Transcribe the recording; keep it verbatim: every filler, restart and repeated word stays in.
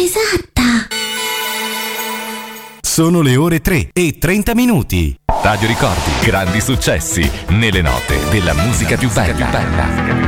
esatta. Sono le ore tre e trenta minuti. Radio Ricordi, grandi successi nelle note della musica più bella.